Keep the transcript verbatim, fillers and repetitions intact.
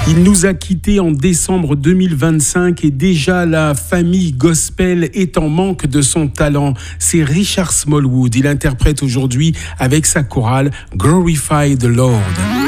Il nous a quittés en décembre deux mille vingt-cinq et déjà la famille gospel est en manque de son talent. C'est Richard Smallwood. Il interprète aujourd'hui avec sa chorale Glorify the Lord.